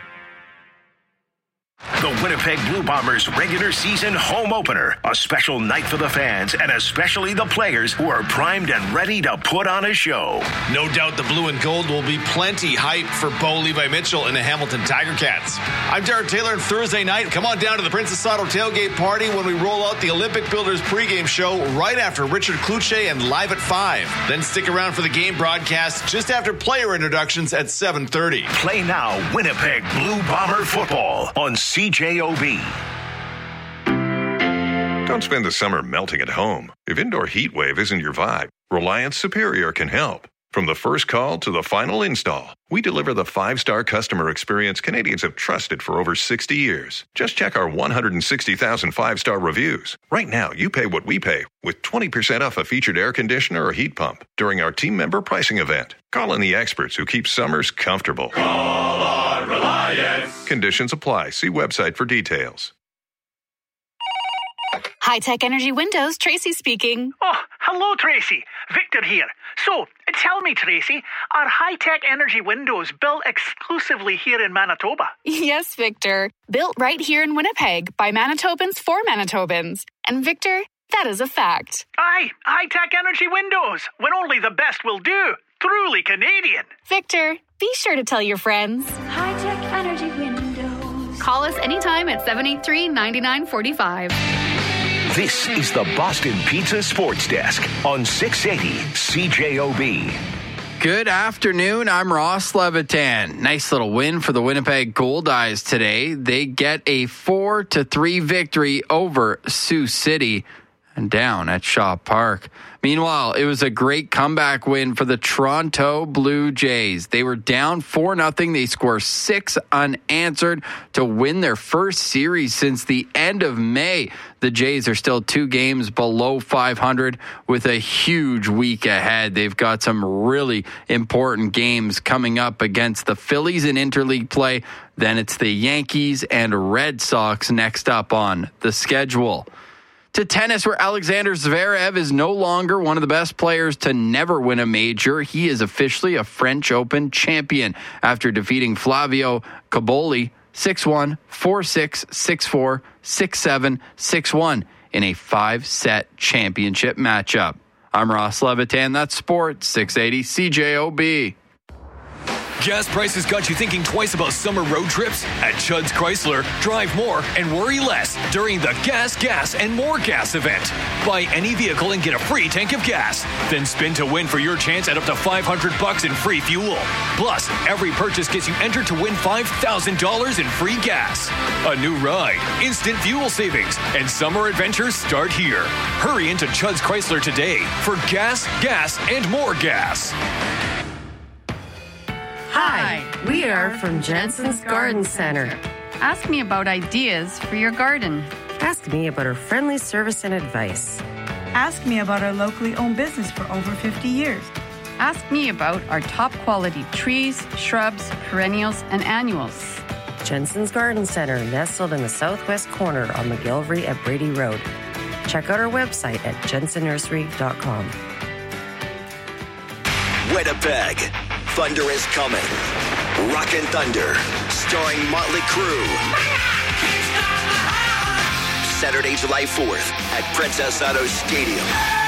The Winnipeg Blue Bombers regular season home opener. A special night for the fans and especially the players who are primed and ready to put on a show. No doubt the blue and gold will be plenty hype for Bo Levi Mitchell and the Hamilton Tiger Cats. I'm Jared Taylor, and Thursday night, come on down to the Princess Auto tailgate party when we roll out the Olympic Builders pregame show right after Richard Kluche and Live at five. Then stick around for the game broadcast just after player introductions at seven thirty. Play now Winnipeg Blue Bomber football on C J O B. Don't spend the summer melting at home. If indoor heat wave isn't your vibe, Reliance Superior can help. From the first call to the final install, we deliver the five-star customer experience Canadians have trusted for over sixty years. Just check our one hundred sixty thousand five-star reviews. Right now, you pay what we pay with twenty percent off a featured air conditioner or heat pump during our team member pricing event. Call in the experts who keep summers comfortable. Call on Reliance. Conditions apply. See website for details. High Tech Energy Windows, Tracy speaking. Oh, hello, Tracy. Victor here. So, tell me, Tracy, are High Tech Energy Windows built exclusively here in Manitoba? Yes, Victor. Built right here in Winnipeg by Manitobans for Manitobans. And Victor, that is a fact. Aye, High Tech Energy Windows, when only the best will do. Truly Canadian. Victor, be sure to tell your friends. High Tech Energy Windows. Call us anytime at seven eight three, nine nine four five. This is the Boston Pizza Sports Desk on six eighty C J O B. Good afternoon. I'm Ross Levitan. Nice little win for the Winnipeg Gold Eyes today. They get a four to three victory over Sioux City and down at Shaw Park. Meanwhile, it was a great comeback win for the Toronto Blue Jays. They were down four nothing. They score six unanswered to win their first series since the end of May. The Jays are still two games below five hundred with a huge week ahead. They've got some really important games coming up against the Phillies in interleague play. Then it's the Yankees and Red Sox next up on the schedule. To tennis, where Alexander Zverev is no longer one of the best players to never win a major. He is officially a French Open champion after defeating Flavio Cobolli six one, four six, six four, six seven, six one in a five-set championship matchup. I'm Ross Levitan. That's Sports six eighty C J O B. gas prices got you thinking twice about summer road trips? At Chud's Chrysler, drive more and worry less during the Gas, Gas, and More Gas event. Buy any vehicle and get a free tank of gas. Then spin to win for your chance at up to five hundred bucks in free fuel. Plus, every purchase gets you entered to win five thousand dollars in free gas. A new ride, instant fuel savings, and summer adventures start here. Hurry into Chud's Chrysler today for gas, gas, and more gas. Hi, we are from Jensen's Garden Center. Ask me about ideas for your garden. Ask me about our friendly service and advice. Ask me about our locally owned business for over fifty years. Ask me about our top quality trees, shrubs, perennials, and annuals. Jensen's Garden Center, nestled in the southwest corner on McGillivray at Brady Road. Check out our website at jensen nursery dot com. Winnipeg, Thunder is coming. Rockin' Thunder, starring Motley Crue. Saturday, July fourth at Princess Auto Stadium.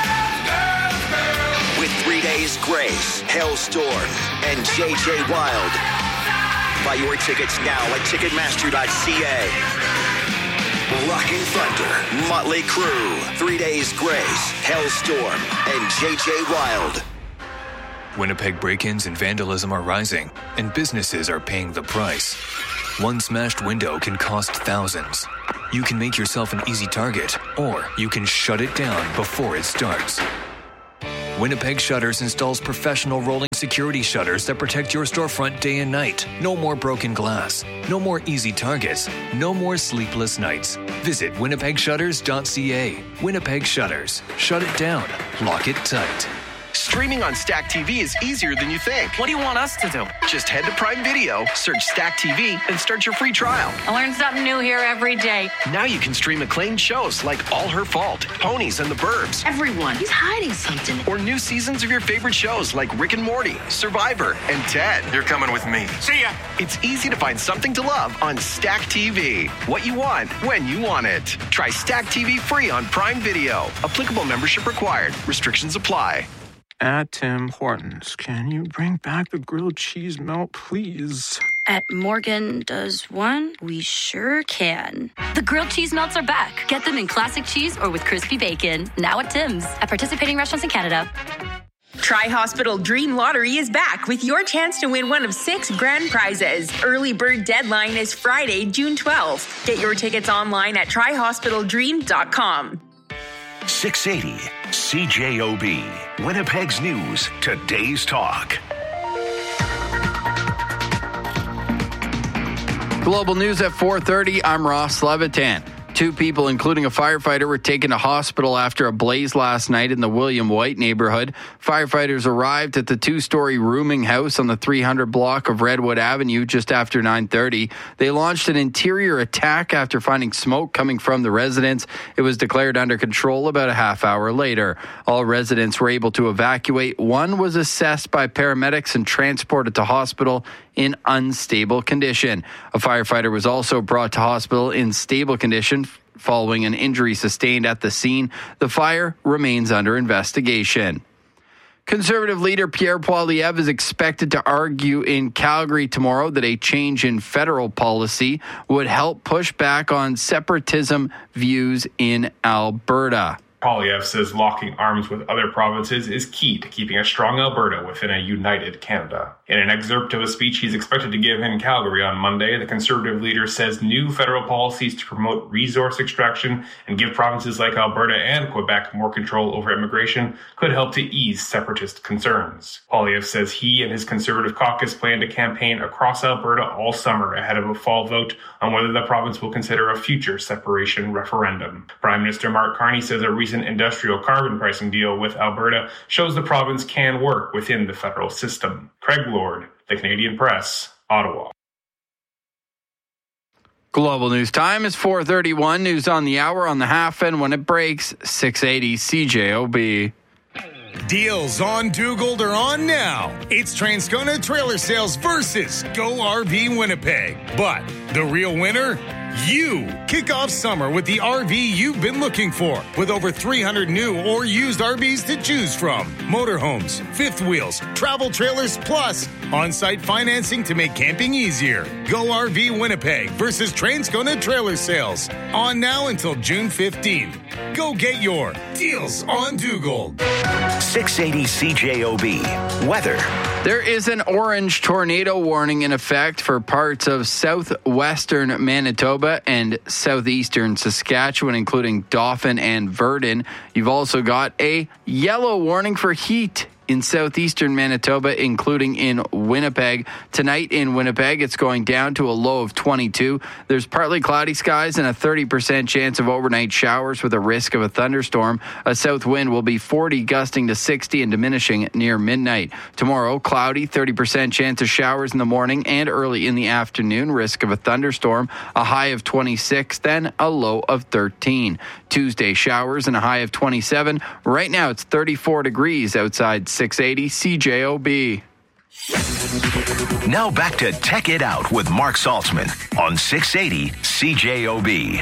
With Three Days Grace, Hailstorm, and J J Wild. Buy your tickets now at ticketmaster dot c a. Rockin' Thunder, Motley Crue, Three Days Grace, Hailstorm, and J J Wild. Winnipeg break-ins and vandalism are rising, and businesses are paying the price. One smashed window can cost thousands. You can make yourself an easy target, or you can shut it down before it starts. Winnipeg Shutters installs professional rolling security shutters that protect your storefront day and night. No more broken glass. No more easy targets. No more sleepless nights. Visit winnipeg shutters dot c a. Winnipeg Shutters. Shut it down. Lock it tight. Streaming on Stack T V is easier than you think. What do you want us to do? Just head to Prime Video, search Stack T V, and start your free trial. I learn something new here every day. Now you can stream acclaimed shows like All Her Fault, Ponies, and the Burbs. Everyone, he's hiding something. Or new seasons of your favorite shows like Rick and Morty, Survivor, and Ted. You're coming with me. See ya! It's easy to find something to love on Stack T V. What you want, when you want it. Try Stack T V free on Prime Video. Applicable membership required. Restrictions apply. At Tim Hortons, can you bring back the grilled cheese melt, please? At Morgan Does One, we sure can. The grilled cheese melts are back. Get them in classic cheese or with crispy bacon. Now at Tim's. At participating restaurants in Canada. Tri-Hospital Dream Lottery is back with your chance to win one of six grand prizes. Early bird deadline is Friday, June twelfth. Get your tickets online at tri hospital dream dot com. six eighty C J O B, Winnipeg's News, Today's Talk. Global News at four thirty. I'm Ross Levitan. Two people, including a firefighter, were taken to hospital after a blaze last night in the William White neighborhood. Firefighters arrived at the two-story rooming house on the three hundred block of Redwood Avenue just after nine thirty. They launched an interior attack after finding smoke coming from the residence. It was declared under control about a half hour later. All residents were able to evacuate. One was assessed by paramedics and transported to hospital in unstable condition. A firefighter was also brought to hospital in stable condition following an injury sustained at the scene. The fire remains under investigation. Conservative leader Pierre Poilievre is expected to argue in Calgary tomorrow that a change in federal policy would help push back on separatism views in Alberta. Poilievre says locking arms with other provinces is key to keeping a strong Alberta within a united Canada. In an excerpt of a speech he's expected to give in Calgary on Monday, the Conservative leader says new federal policies to promote resource extraction and give provinces like Alberta and Quebec more control over immigration could help to ease separatist concerns. Poilievre says he and his Conservative caucus plan to campaign across Alberta all summer ahead of a fall vote on whether the province will consider a future separation referendum. Prime Minister Mark Carney says a recent industrial carbon pricing deal with Alberta shows the province can work within the federal system. Craig Lord, The Canadian Press, Ottawa. Global News Time is four thirty-one. News on the hour on the half and when it breaks, six eighty C J O B. Deals on Dugald are on now. It's Transcona Trailer Sales versus Go R V Winnipeg. But the real winner? You kick off summer with the R V you've been looking for, with over three hundred new or used R Vs to choose from. Motorhomes, fifth wheels, travel trailers, plus on-site financing to make camping easier. Go R V Winnipeg versus Transcona Trailer Sales. On now until June fifteenth. Go get your deals on Dugald. six eighty C J O B. Weather. There is an orange tornado warning in effect for parts of southwestern Manitoba and southeastern Saskatchewan, including Dauphin and Virden. You've also got a yellow warning for heat in southeastern Manitoba, including in Winnipeg. Tonight in Winnipeg, it's going down to a low of twenty-two. There's partly cloudy skies and a thirty percent chance of overnight showers with a risk of a thunderstorm. A south wind will be forty, gusting to sixty and diminishing near midnight. Tomorrow, cloudy, thirty percent chance of showers in the morning and early in the afternoon, risk of a thunderstorm, a high of twenty-six, then a low of thirteen. Tuesday, showers and a high of twenty-seven. Right now, it's thirty-four degrees outside six eighty C J O B. Now back to Tech It Out with Mark Saltzman on six eighty C J O B.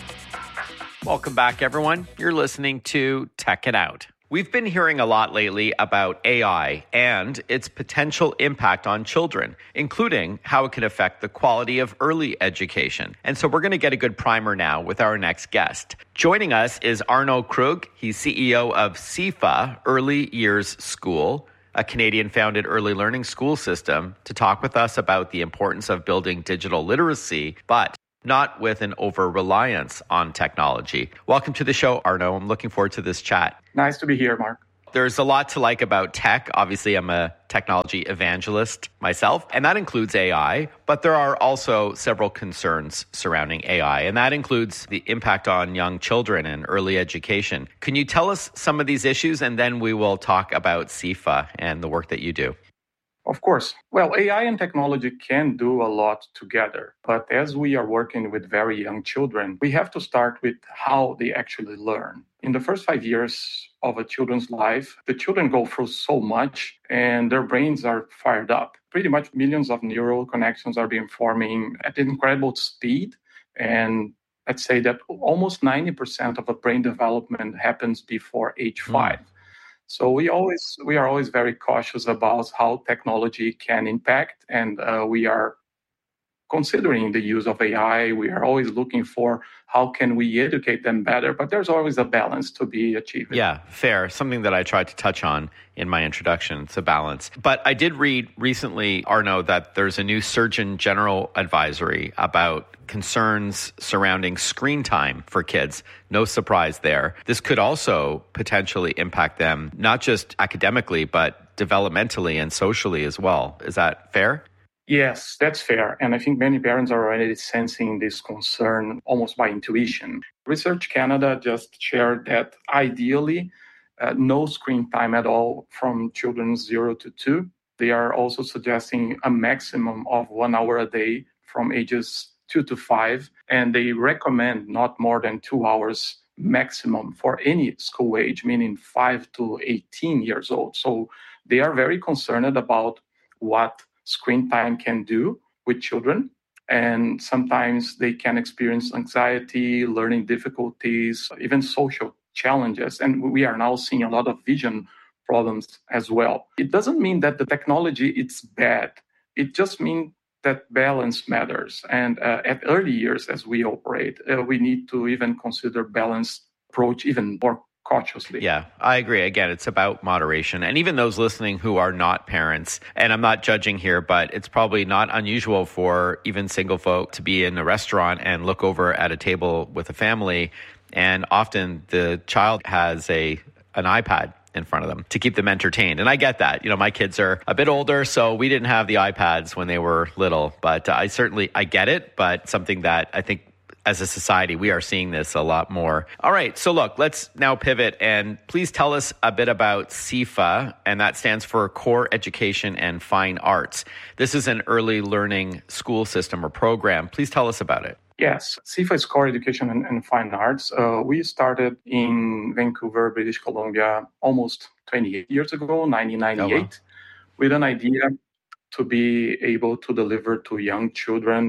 Welcome back, everyone. You're listening to Tech It Out. We've been hearing a lot lately about A I and its potential impact on children, including how it can affect the quality of early education. And so we're going to get a good primer now with our next guest. Joining us is Arno Krug. He's C E O of SIFA Early Years School, a Canadian-founded early learning school system, to talk with us about the importance of building digital literacy, but not with an over-reliance on technology. Welcome to the show, Arno. I'm looking forward to this chat. Nice to be here, Mark. There's a lot to like about tech. Obviously, I'm a technology evangelist myself, and that includes A I, but there are also several concerns surrounding A I, and that includes the impact on young children and early education. Can you tell us some of these issues, and then we will talk about SIFA and the work that you do? Of course. Well, A I and technology can do a lot together. But as we are working with very young children, we have to start with how they actually learn. In the first five years of a children's life, the children go through so much and their brains are fired up. Pretty much millions of neural connections are being forming at incredible speed. And let's say that almost ninety percent of a brain development happens before age five. Mm. So we always we are always very cautious about how technology can impact, and uh, we are considering the use of A I. We are always looking for how can we educate them better, but there's always a balance to be achieved. Yeah, fair. Something that I tried to touch on in my introduction. It's a balance. But I did read recently, Arno, that there's a new Surgeon General advisory about concerns surrounding screen time for kids. No surprise there. This could also potentially impact them, not just academically, but developmentally and socially as well. Is that fair? Yes, that's fair. And I think many parents are already sensing this concern almost by intuition. Research Canada just shared that ideally, uh, no screen time at all from children zero to two. They are also suggesting a maximum of one hour a day from ages two to five. And they recommend not more than two hours maximum for any school age, meaning five to eighteen years old. So they are very concerned about what screen time can do with children. And sometimes they can experience anxiety, learning difficulties, even social challenges. And we are now seeing a lot of vision problems as well. It doesn't mean that the technology is bad. It just means that balance matters. And uh, at early years, as we operate, uh, we need to even consider balanced approach even more cautiously. Yeah, I agree. Again, it's about moderation. And even those listening who are not parents, and I'm not judging here, but it's probably not unusual for even single folk to be in a restaurant and look over at a table with a family. And often the child has a an iPad in front of them to keep them entertained. And I get that. You know, my kids are a bit older, so we didn't have the iPads when they were little. But I certainly, I get it, but something that I think as a society, we are seeing this a lot more. All right, so look, let's now pivot, and please tell us a bit about SIFA, and that stands for Core Education and Fine Arts. This is an early learning school system or program. Please tell us about it. Yes, SIFA is Core Education and, and Fine Arts. Uh, we started in Vancouver, British Columbia, almost twenty-eight years ago, nineteen ninety-eight, oh, wow. with an idea to be able to deliver to young children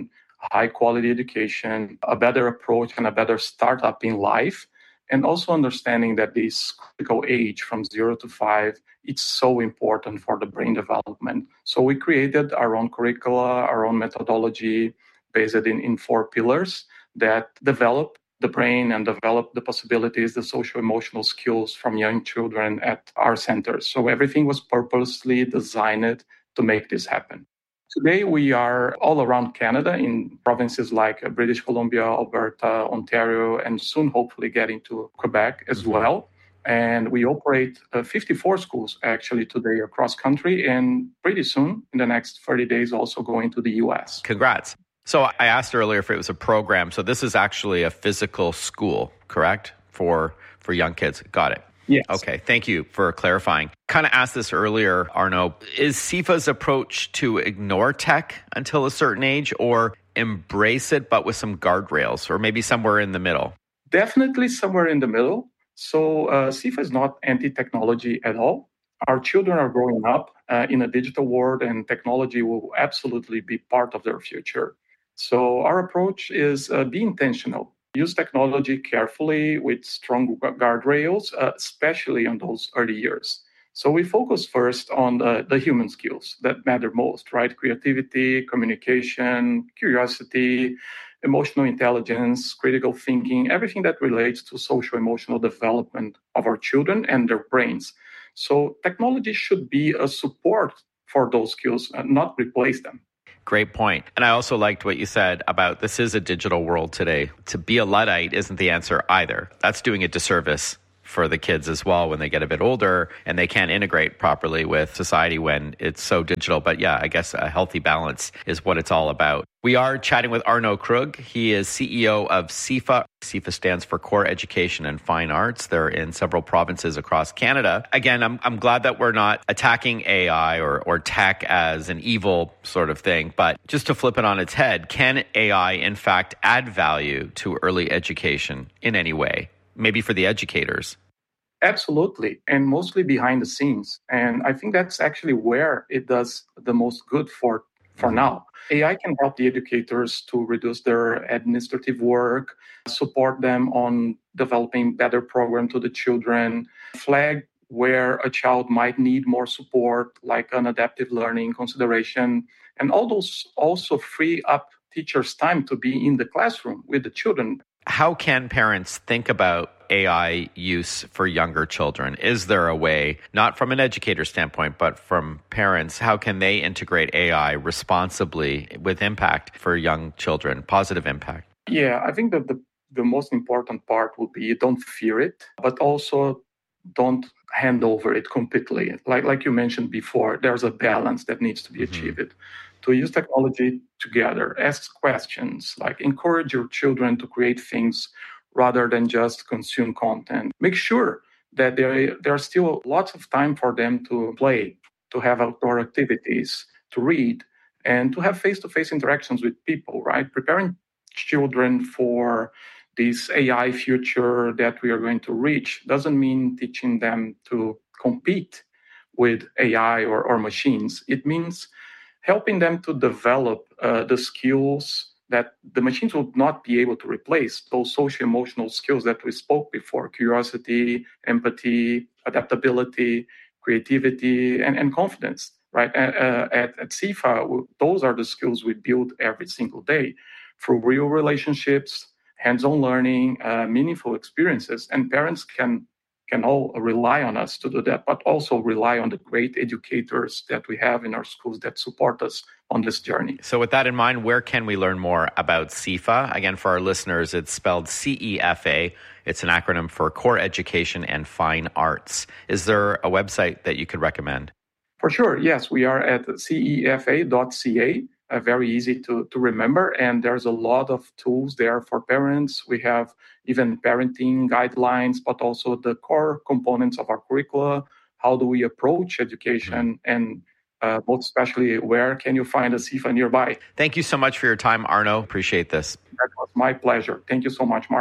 high quality education, a better approach and a better startup in life. And also understanding that this critical age from zero to five, it's so important for the brain development. So we created our own curricula, our own methodology based in, in four pillars that develop the brain and develop the possibilities, the social emotional skills from young children at our centers. So everything was purposely designed to make this happen. Today, we are all around Canada in provinces like British Columbia, Alberta, Ontario, and soon hopefully getting to Quebec as mm-hmm. well. And we operate uh, fifty-four schools actually today across country, and pretty soon, in the next thirty days, also going to the U S. Congrats. So I asked earlier if it was a program. So this is actually a physical school, correct? For for young kids. Got it. Yes. Okay. Thank you for clarifying. Kind of asked this earlier, Arno. Is C I F A's approach to ignore tech until a certain age or embrace it, but with some guardrails or maybe somewhere in the middle? Definitely somewhere in the middle. So uh, C I F A is not anti-technology at all. Our children are growing up uh, in a digital world, and technology will absolutely be part of their future. So our approach is uh, be intentional. Use technology carefully with strong guardrails, uh, especially on those early years. So we focus first on the, the human skills that matter most, right? Creativity, communication, curiosity, emotional intelligence, critical thinking, everything that relates to social emotional development of our children and their brains. So technology should be a support for those skills, uh, not replace them. Great point. And I also liked what you said about this is a digital world today. To be a Luddite isn't the answer either. That's doing a disservice for the kids as well when they get a bit older and they can't integrate properly with society when it's so digital. But yeah, I guess a healthy balance is what it's all about. We are chatting with Arno Krug. He is C E O of C I F A. C I F A stands for Core Education and Fine Arts. They're in several provinces across Canada. Again, I'm I'm glad that we're not attacking A I or, or tech as an evil sort of thing, but just to flip it on its head, can A I in fact add value to early education in any way? Maybe for the educators. Absolutely, and mostly behind the scenes. And I think that's actually where it does the most good for, for now. A I can help the educators to reduce their administrative work, support them on developing better program to the children, flag where a child might need more support, like an adaptive learning consideration, and all those also free up teachers' time to be in the classroom with the children. How can parents think about A I use for younger children? Is there a way, not from an educator standpoint, but from parents, how can they integrate A I responsibly with impact for young children, positive impact? Yeah, I think that the, the most important part would be don't fear it, but also don't hand over it completely. Like, like you mentioned before, there's a balance that needs to be mm-hmm. achieved. To use technology together, ask questions, like encourage your children to create things rather than just consume content. Make sure that there, there are still lots of time for them to play, to have outdoor activities, to read, and to have face-to-face interactions with people, right? Preparing children for this A I future that we are going to reach doesn't mean teaching them to compete with A I or, or machines. It means helping them to develop uh, the skills that the machines will not be able to replace, those social emotional skills that we spoke before: curiosity, empathy, adaptability, creativity, and, and confidence, right? Uh, at, at C I F A, those are the skills we build every single day through real relationships, hands-on learning, uh, meaningful experiences, and parents can can all rely on us to do that, but also rely on the great educators that we have in our schools that support us on this journey. So with that in mind, where can we learn more about C I F A? Again, for our listeners, it's spelled C E F A. It's an acronym for Core Education and Fine Arts. Is there a website that you could recommend? For sure, yes. We are at C E F A dot C A. Uh, very easy to, to remember. And there's a lot of tools there for parents. We have even parenting guidelines, but also the core components of our curricula. How do we approach education? Mm-hmm. And uh, most especially, where can you find a C I F A nearby? Thank you so much for your time, Arno. Appreciate this. That was my pleasure. Thank you so much, Mark.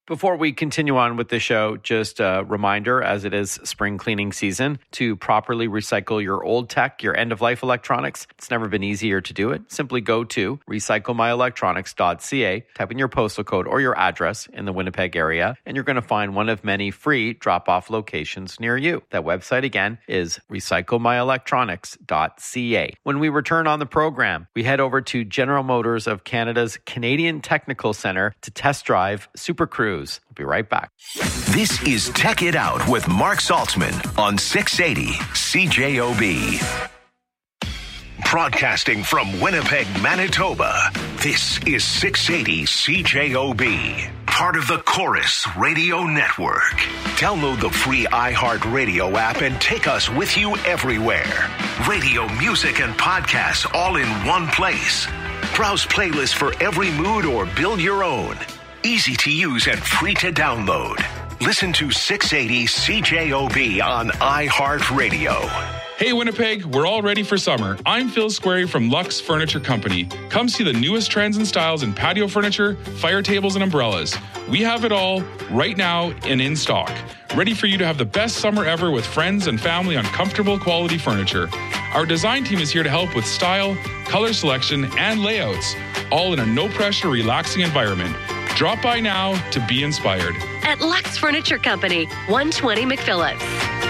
Before we continue on with the show, just a reminder, as it is spring cleaning season, to properly recycle your old tech, your end-of-life electronics. It's never been easier to do it. Simply go to recycle my electronics dot c a, type in your postal code or your address in the Winnipeg area, and you're going to find one of many free drop-off locations near you. That website again is recycle my electronics dot c a. When we return on the program, we head over to General Motors of Canada's Canadian Technical Centre to test drive Super Cruise. We'll be right back. This is Tech It Out with Mark Saltzman on six eighty C J O B. Broadcasting from Winnipeg, Manitoba, this is six eighty C J O B, part of the Chorus Radio Network. Download the free iHeartRadio app and take us with you everywhere. Radio, music, and podcasts all in one place. Browse playlists for every mood or build your own. Easy to use and free to download. Listen to six eighty C J O B on iHeartRadio. Hey Winnipeg, we're all ready for summer. I'm Phil Squarey from Lux Furniture Company. Come see the newest trends and styles in patio furniture, fire tables, and umbrellas. We have it all right now and in stock. Ready for you to have the best summer ever with friends and family on comfortable quality furniture. Our design team is here to help with style, color selection, and layouts, all in a no-pressure, relaxing environment. Drop by now to be inspired. At Lux Furniture Company, one twenty McPhillips.